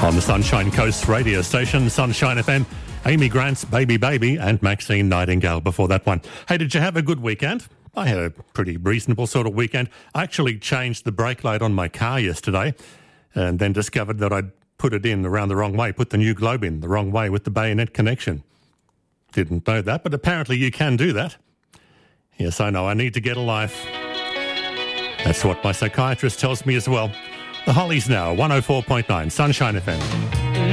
On the Sunshine Coast radio station, Sunshine FM, Amy Grant's Baby Baby and Maxine Nightingale before that one. Hey, did you have a good weekend? I had a pretty reasonable sort of weekend. I actually changed the brake light on my car yesterday and then discovered that I'd put it in around the wrong way, put the new globe in the wrong way with the bayonet connection. Didn't know that, but apparently you can do that. Yes, I know, I need to get a life. That's what my psychiatrist tells me as well. The Hollies now, 104.9 Sunshine FM.